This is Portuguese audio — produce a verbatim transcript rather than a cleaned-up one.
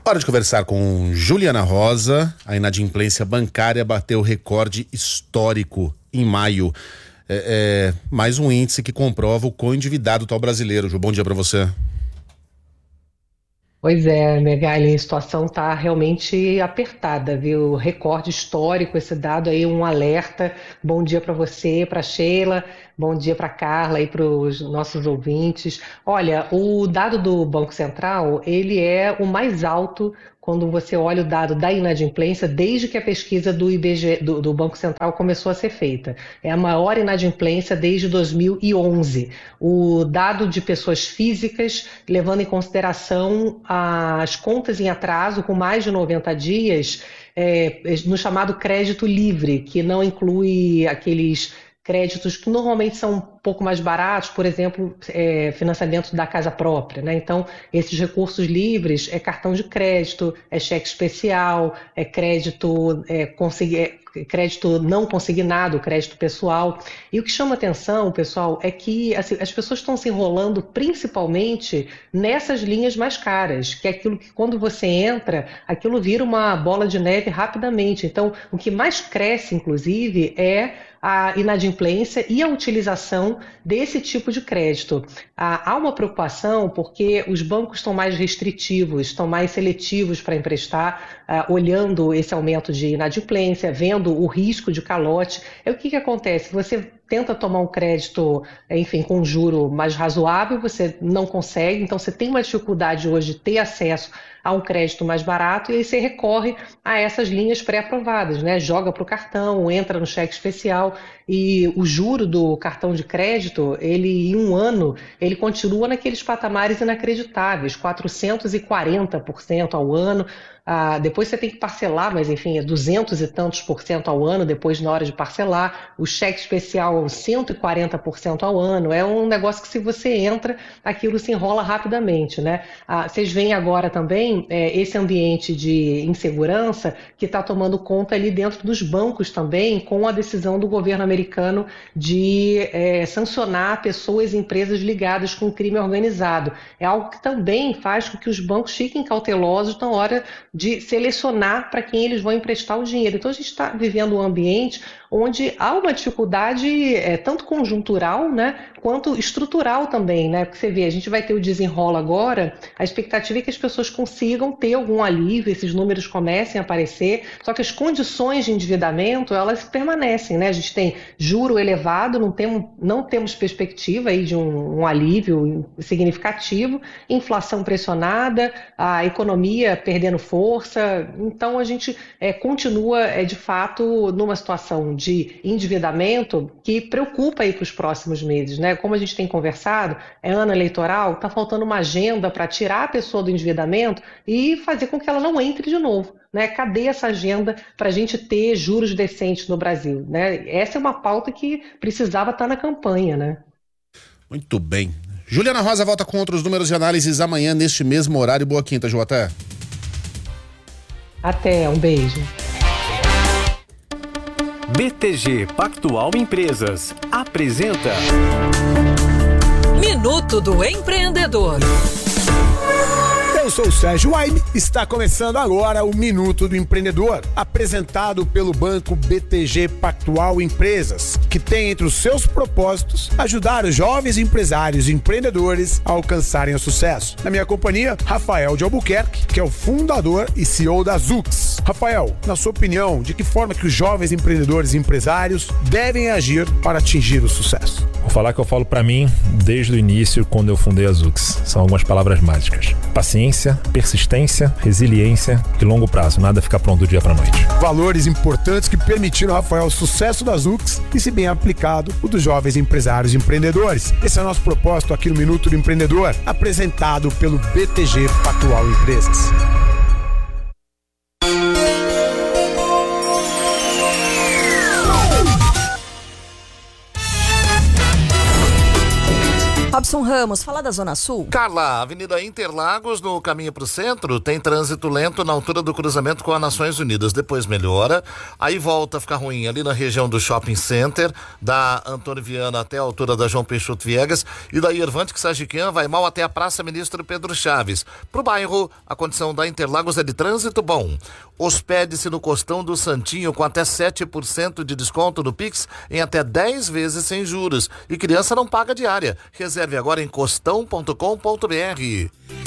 Hora de conversar com Juliana Rosa. A inadimplência bancária bateu recorde histórico em maio. É, é mais um índice que comprova o quão endividado está o brasileiro. Ju, bom dia para você. Pois é, Megali, a situação está realmente apertada, viu? Recorde histórico, esse dado aí, um alerta. Bom dia para você, para Sheila, bom dia para Carla e para os nossos ouvintes. Olha, o dado do Banco Central, ele é o mais alto quando você olha o dado da inadimplência desde que a pesquisa do I B G E, do, do Banco Central começou a ser feita. É a maior inadimplência desde dois mil e onze. O dado de pessoas físicas, levando em consideração as contas em atraso com mais de noventa dias, é, no chamado crédito livre, que não inclui aqueles créditos que normalmente são um pouco mais baratos, por exemplo, é, financiamento da casa própria, né? Então, esses recursos livres é cartão de crédito, é cheque especial, é crédito, é, consegui, é, crédito não consignado, crédito pessoal. E o que chama atenção, pessoal, é que assim, as pessoas estão se enrolando principalmente nessas linhas mais caras, que é aquilo que quando você entra, aquilo vira uma bola de neve rapidamente. Então, o que mais cresce, inclusive, é a inadimplência e a utilização desse tipo de crédito. Há uma preocupação porque os bancos estão mais restritivos, estão mais seletivos para emprestar, olhando esse aumento de inadimplência, vendo o risco de calote. É o que que acontece? Você tenta tomar um crédito, enfim, com um juro mais razoável, você não consegue, então você tem uma dificuldade hoje de ter acesso a um crédito mais barato e aí você recorre a essas linhas pré-aprovadas, né? Joga para o cartão, entra no cheque especial e o juro do cartão de crédito, ele em um ano, ele continua naqueles patamares inacreditáveis, quatrocentos e quarenta por cento ao ano. Ah, depois você tem que parcelar, mas enfim, é duzentos e tantos por cento ao ano, depois na hora de parcelar. O cheque especial, cento e quarenta por cento ao ano. É um negócio que se você entra, aquilo se enrola rapidamente, né? Ah, vocês veem agora também é, esse ambiente de insegurança que está tomando conta ali dentro dos bancos também, com a decisão do governo americano de é, sancionar pessoas e empresas ligadas com o crime organizado. É algo que também faz com que os bancos fiquem cautelosos na hora de selecionar para quem eles vão emprestar o dinheiro. Então a gente está vivendo um ambiente onde há uma dificuldade é, tanto conjuntural, né, quanto estrutural também, né? Porque você vê, a gente vai ter o desenrola agora, a expectativa é que as pessoas consigam ter algum alívio, esses números comecem a aparecer, só que as condições de endividamento, elas permanecem, né? A gente tem juro elevado, não temos, não temos perspectiva aí de um, um alívio significativo, inflação pressionada, a economia perdendo força, então a gente é, continua, é, de fato, numa situação de endividamento que preocupa aí para os próximos meses, né? Como a gente tem conversado, é ano eleitoral, está faltando uma agenda para tirar a pessoa do endividamento e fazer com que ela não entre de novo, né? Cadê essa agenda para a gente ter juros decentes no Brasil, né? Essa é uma pauta que precisava estar na campanha, né? Muito bem. Juliana Rosa volta com outros números e análises amanhã neste mesmo horário. Boa quinta, Ju, até. Até, um beijo. B T G Pactual Empresas apresenta Minuto do Empreendedor. Eu sou o Sérgio Waime, está começando agora o Minuto do Empreendedor, apresentado pelo Banco B T G Pactual Empresas, que tem entre os seus propósitos ajudar os jovens empresários e empreendedores a alcançarem o sucesso. Na minha companhia, Rafael de Albuquerque, que é o fundador e C E O da Zux. Rafael, na sua opinião, de que forma que os jovens empreendedores e empresários devem agir para atingir o sucesso? Vou falar que eu falo para mim desde o início, quando eu fundei a Zux. São algumas palavras mágicas. Paciência, persistência, resiliência e longo prazo. Nada fica pronto do dia para noite. Valores importantes que permitiram ao Rafael o sucesso da Zux e, se bem aplicado, o dos jovens empresários e empreendedores. Esse é o nosso propósito aqui no Minuto do Empreendedor, apresentado pelo B T G Pactual Empresas. A Robson Ramos, fala da Zona Sul. Carla, Avenida Interlagos, no caminho para o centro, tem trânsito lento na altura do cruzamento com a Nações Unidas. Depois melhora, aí volta a ficar ruim ali na região do Shopping Center, da Antônio Viana até a altura da João Peixoto Viegas, e da Irvante Sagiquian vai mal até a Praça Ministro Pedro Chaves. Pro bairro, a condição da Interlagos é de trânsito bom. Hospede-se no Costão do Santinho com até sete por cento de desconto no Pix em até dez vezes sem juros. E criança não paga diária. Reserve agora em costão ponto com ponto br.